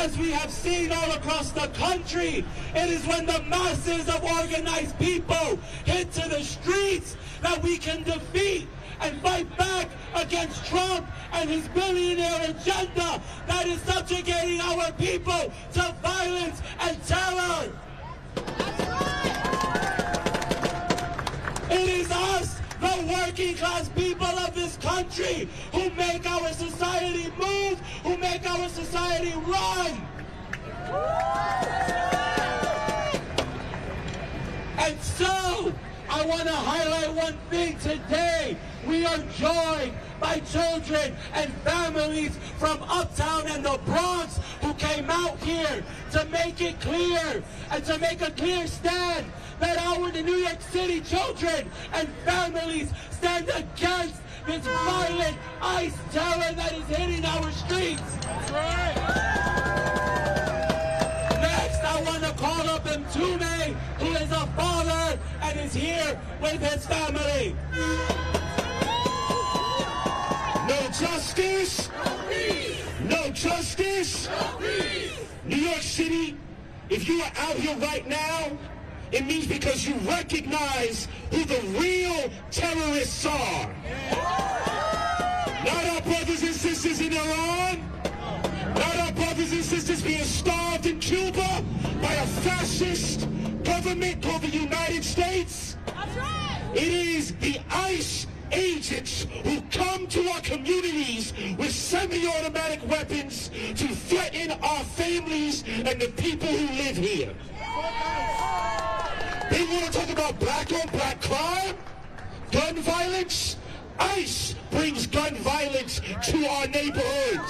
as we have seen all across the country, it is when the masses of organized people hit to the streets that we can defeat and fight back against Trump and his billionaire agenda that is subjugating our people to violence and terror. That's right. It is us, the working class people of this country, who make our society move, who make our society run. And so, I want to highlight one thing today. We are joined by children and families from Uptown and the Bronx who came out here to make it clear and to make a clear stand that our New York City children and families stand against this violent ICE terror that is hitting our streets. That's right. Next, I want to call up Mtume, who is a father and is here with his family. No justice, no peace. No justice, no peace. New York City, if you are out here right now, it means because you recognize who the real terrorists are. Not our brothers and sisters in Iran, not our brothers and sisters being starved in Cuba by a fascist government called the United States. That's right. It is the ICE agents who come to our communities with semi-automatic weapons to threaten our families and the people who live here. They want to talk about black-on-black crime, gun violence. ICE brings gun violence to our neighborhoods.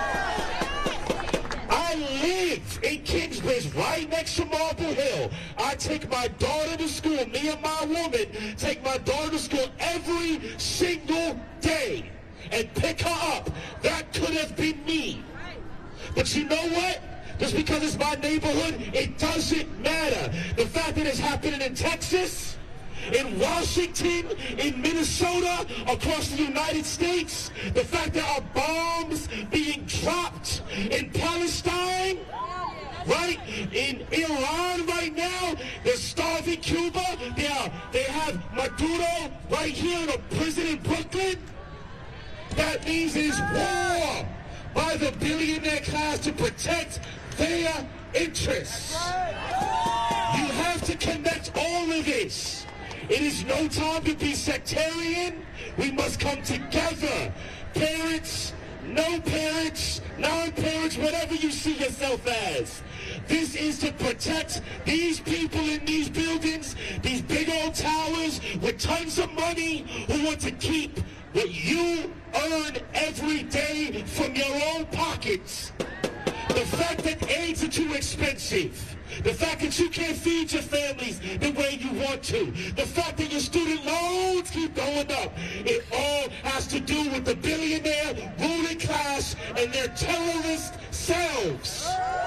I live in Kingsbridge, right next to Marble Hill. I take my daughter to school. Me and my woman take my daughter to school every single day and pick her up. That could have been me. But you know what? Just because it's my neighborhood, it doesn't matter. The fact that it's happening in Texas, in Washington, in Minnesota, across the United States, the fact there are bombs being dropped in Palestine, right? In Iran right now, they're starving Cuba. They have Maduro right here in a prison in Brooklyn. That means it's war by the billionaire class to protect their interests. You have to connect all of this. It is no time to be sectarian. We must come together. Parents, no parents, non-parents, whatever you see yourself as. This is to protect these people in these buildings, these big old towers with tons of money who want to keep what you earn every day from your own pockets. The fact that eggs are too expensive, the fact that you can't feed your families the way you want to, the fact that your student loans keep going up, it all has to do with the billionaire ruling class and their terrorist selves.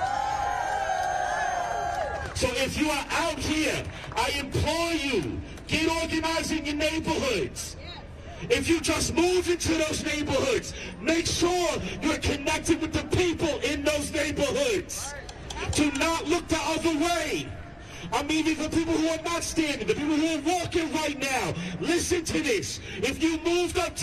So if you are out here, I implore you, get organized in your neighborhoods. If you just moved into those neighborhoods, make sure you're connected with the people in those neighborhoods. Do not look the other way. I mean, the people who are not standing, the people who are walking right now, listen to this. If you moved up